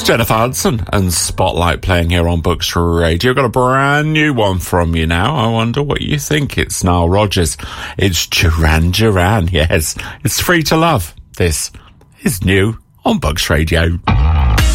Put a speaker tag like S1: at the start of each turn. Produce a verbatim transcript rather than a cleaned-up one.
S1: Jennifer Hudson and Spotlight playing here on Books Radio. Got a brand new one from you now. I wonder what you think. It's Nile Rodgers. It's Duran Duran. Yes, it's Free to Love. This is new on Books Radio.